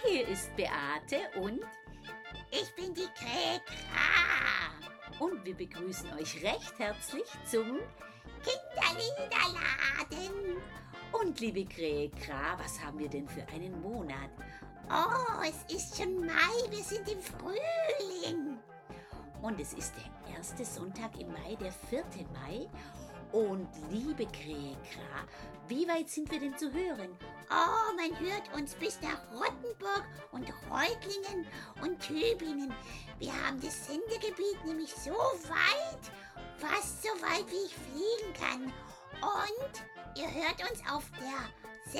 hier ist Beate und ich bin die Kräkra. Und wir begrüßen euch recht herzlich zum Kinderliederladen. Und liebe Kräkra, was haben wir denn für einen Monat? Oh, es ist schon Mai, wir sind im Frühling. Und es ist der erste Sonntag im Mai, der 4. Mai. Und liebe Kräkra, wie weit sind wir denn zu hören? Oh, man hört uns bis nach Rottenburg und Reutlingen und Tübingen. Wir haben das Sendegebiet nämlich so weit, fast so weit, wie ich fliegen kann. Und ihr hört uns auf der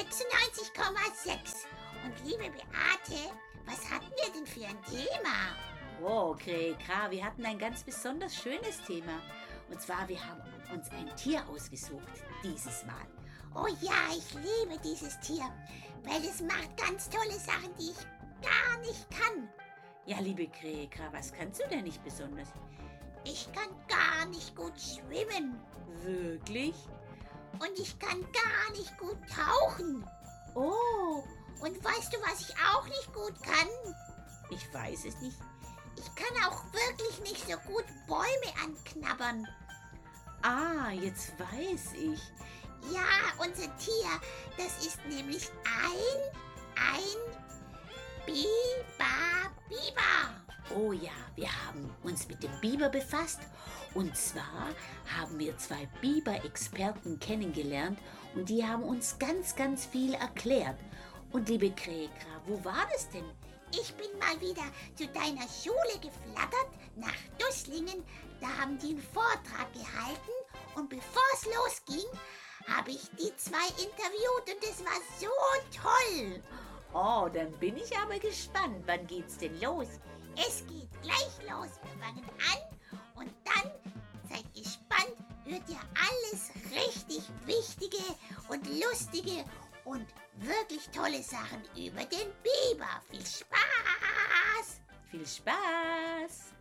96,6. Und liebe Beate, was hatten wir denn für ein Thema? Oh, Kräkra, wir hatten ein ganz besonders schönes Thema. Und zwar, wir haben uns ein Tier ausgesucht, dieses Mal. Oh ja, ich liebe dieses Tier, weil es macht ganz tolle Sachen, die ich gar nicht kann. Ja, liebe Kräkra, was kannst du denn nicht besonders? Ich kann gar nicht gut schwimmen. Wirklich? Und ich kann gar nicht gut tauchen. Oh, und weißt du, was ich auch nicht gut kann? Ich weiß es nicht. Ich kann auch wirklich nicht so gut Bäume anknabbern. Ah, jetzt weiß ich. Ja, unser Tier, das ist nämlich ein Biber. Oh ja, wir haben uns mit dem Biber befasst. Und zwar haben wir 2 Biber-Experten kennengelernt und die haben uns ganz, ganz viel erklärt. Und liebe Kräkra, wo war das denn? Ich bin mal wieder zu deiner Schule geflattert, nach Dusslingen. Da haben die einen Vortrag gehalten und bevor es losging, habe ich die 2 interviewt und es war so toll. Oh, dann bin ich aber gespannt. Wann geht's denn los? Es geht gleich los. Wir fangen an und dann, seid gespannt, hört ihr alles richtig Wichtige und Lustige und wirklich tolle Sachen über den Biber. Viel Spaß! Viel Spaß!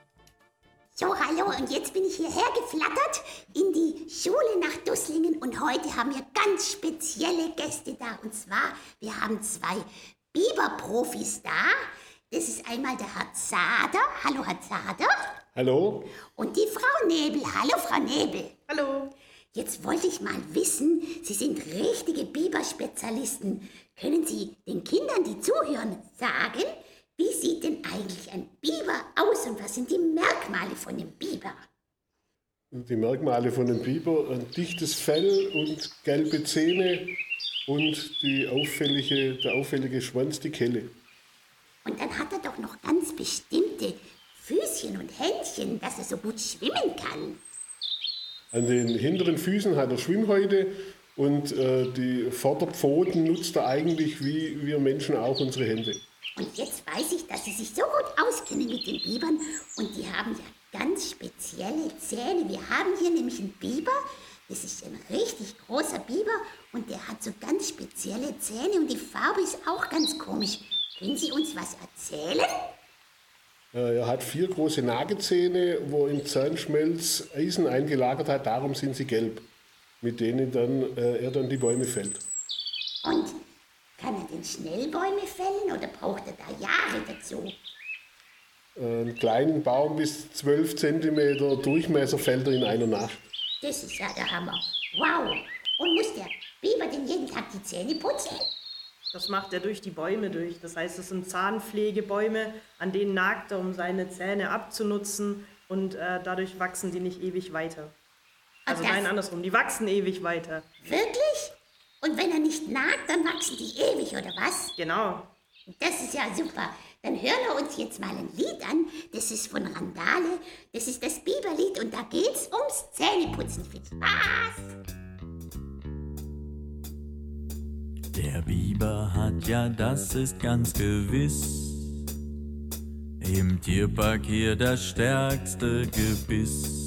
So, hallo, und jetzt bin ich hierher geflattert in die Schule nach Dusslingen und heute haben wir ganz spezielle Gäste da. Und zwar, wir haben 2 Biberprofis da. Das ist einmal der Herr Zader. Hallo, Herr Zader. Hallo. Und die Frau Nebel. Hallo, Frau Nebel. Hallo. Jetzt wollte ich mal wissen, Sie sind richtige Biberspezialisten. Können Sie den Kindern, die zuhören, sagen, wie sieht denn eigentlich ein Biber aus und was sind die Merkmale von dem Biber? Die Merkmale von dem Biber: ein dichtes Fell und gelbe Zähne und der auffällige Schwanz, die Kelle. Und dann hat er doch noch ganz bestimmte Füßchen und Händchen, dass er so gut schwimmen kann. An den hinteren Füßen hat er Schwimmhäute und die Vorderpfoten nutzt er eigentlich wie wir Menschen auch unsere Hände. Und jetzt weiß ich, dass Sie sich so gut auskennen mit den Bibern und die haben ja ganz spezielle Zähne. Wir haben hier nämlich einen Biber, das ist ein richtig großer Biber und der hat so ganz spezielle Zähne und die Farbe ist auch ganz komisch. Können Sie uns was erzählen? Er hat 4 große Nagezähne, wo im Zahnschmelz Eisen eingelagert hat, darum sind sie gelb, mit denen er dann die Bäume fällt. Und kann er denn schnell Bäume fällen oder braucht er da Jahre dazu? Einen kleinen Baum bis 12 cm Durchmesser fällt er in einer Nacht. Das ist ja der Hammer. Wow! Und muss der Biber denn jeden Tag die Zähne putzen? Das macht er durch die Bäume durch. Das heißt, es sind Zahnpflegebäume, an denen nagt er, um seine Zähne abzunutzen und dadurch wachsen die nicht ewig weiter. Also nein, andersrum, die wachsen ewig weiter. Wirklich? Und wenn er nicht nagt, dann wachsen die ewig, oder was? Genau. Das ist ja super. Dann hören wir uns jetzt mal ein Lied an. Das ist von Randale. Das ist das Biberlied und da geht's ums Zähneputzen. Viel Spaß! Der Biber hat, ja, das ist ganz gewiss, im Tierpark hier das stärkste Gebiss.